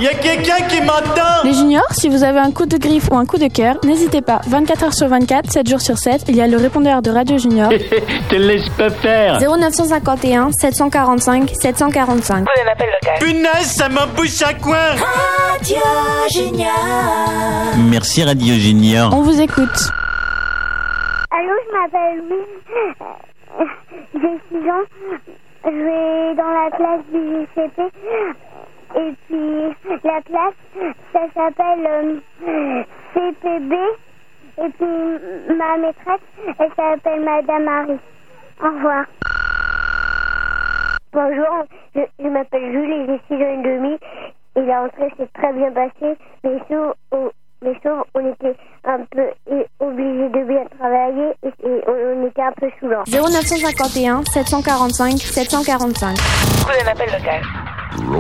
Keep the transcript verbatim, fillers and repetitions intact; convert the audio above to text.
Y a quelqu'un qui m'entend? Les juniors, si vous avez un coup de griffe ou un coup de cœur, n'hésitez pas. vingt-quatre heures sur vingt-quatre, sept jours sur sept, il y a le répondeur de Radio Junior. Te laisse pas faire. zéro neuf cent cinquante et un, sept cent quarante-cinq, sept cent quarante-cinq. Prenez l'appel local. Punaise, ça m'embouche à coin. Radio Junior. Merci Radio Junior. On vous écoute. Allô, je m'appelle Louise. J'ai six ans. Je vais dans la classe du G C P. Et puis, la classe, ça s'appelle euh, C P B. Et puis, ma maîtresse, elle s'appelle Madame Marie. Au revoir. Bonjour, je, je m'appelle Julie, j'ai six ans et demi. Et la rentrée s'est très bien passée. Mais sauf, oh, mais sauf on était un peu obligés de bien travailler. Et, et on, on était un peu saoulant. zéro neuf cent cinquante et un, sept cent quarante-cinq, sept cent quarante-cinq. Prenez l'appel local.